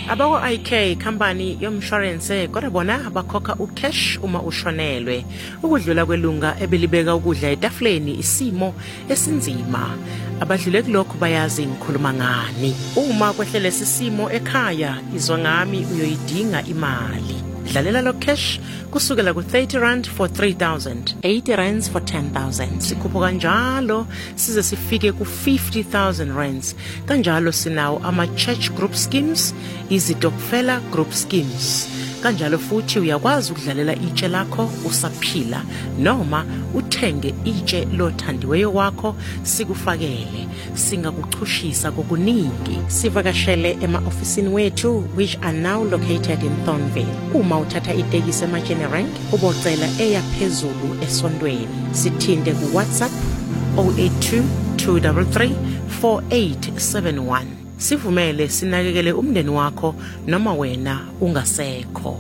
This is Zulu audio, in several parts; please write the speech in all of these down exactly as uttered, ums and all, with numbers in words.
Abako I K company yomshwarense kodwa bona bakhokha ucash uma ushonelwe. Ukudlula kwelunga ebelibeka ukudla etafuleni isimo esinzima. Abadlule kulokho bayazi ngikhuluma ngani. Uma kwehlele sisimo ekhaya izwa ngami uyoyidinga imali. Dlalela lo cash kusukela ku thirty rand for three thousand, eighty rands for ten thousand. Sikhupho kanjalo size sifike ku fifty thousand rands. Kanjalo sinawo ama church group schemes, izitokfela group schemes. Kanjalo futhi uyakwazi ukudlalela itshe lakho usaphila noma uthenge itshe lothandiweyo wakho sikufakele singakuchushisa kokuningi. Sivakashele ema-ofisini wethu which are now located in Thornville. Uma uthatha itekisi eMajene Rank ubocela eya phezulu esondweni. Sithinte ku WhatsApp zero eight two, two three three, four eight seven one. Sivumele sinakekele umndeni wakho noma wena ungasekho.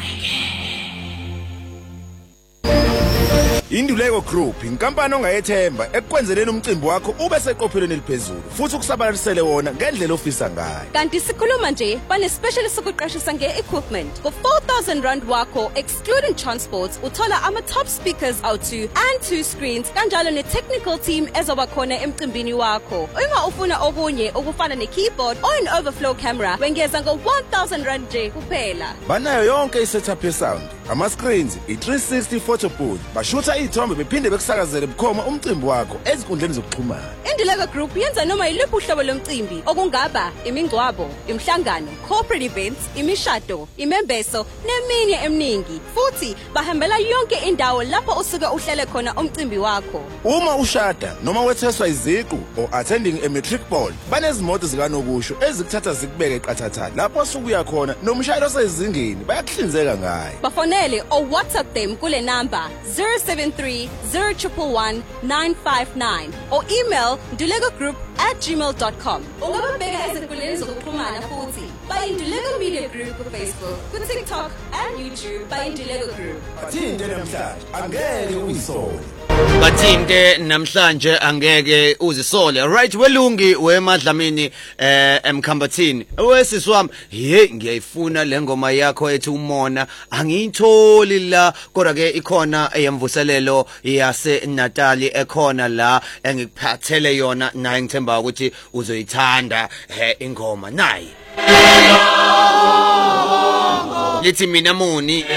Induleko Group inkampani ongayethemba ekwenzeleni umcimbi wakho ube seqophelweni eliphezulu futhi ukusabalalisele wona ngendlela ofisa ngayo. Kanti sikhuluma nje bane specialist sokuqashisa nge-equipment for four thousand rand wakho excluding transport uthola ama top speakers out two and two screens kanjalo ne-technical team ezoba khona emcimbini wakho. Uma ufuna okunye okufana ne-keyboard or an overflow camera wengeza ngo one thousand rand nje kuphela. Banayo yonke i-setup ye-sound, ama-screens, i-three sixty photo booth, bashutha ithombe bephinde bekusakazele bukhoma umcimbi wakho ezinkundleni zokuxhumana. Induleko Group yenza noma yiliphi uhlobo lomcimbi okungaba imingcwabo, imhlangano, corporate events, imishado, imembeso neminye eminingi. Futhi bahambela yonke indawo lapho usuke uhlele khona umcimbi wakho. Uma ushada noma wetheswa iziqu or attending a matric ball banezimoto zikanokusho ezikuthatha zikubeke eqathatha lapho usukuya khona nomshayeli osezingeni bayakuhlinzeka ngayo. Bafonele or WhatsApp them kule number zero seven three, zero one one, nine five nine or email ndulekogroup at gmail dot com. Ungababheka ezinkundleni zokuxhumana futhi bayinduleko Media Group ku Facebook, ku TikTok and YouTube bayinduleko Group. Bathinte namhlanje angeke uyisole. Bathinte namhlanje angeke uzisole. Right, welungi wemadlamini eh eMkhambathini. Wesiswami, hey ngiyayifuna lengoma yakho ethi umona angiyitholi la kodwa ke ikhona eyemvuselelo yase Natali ekhona la engikuphathele yona naye ngithemba ukuthi uzoyithanda eh ingoma nayi. Lithi mina Moni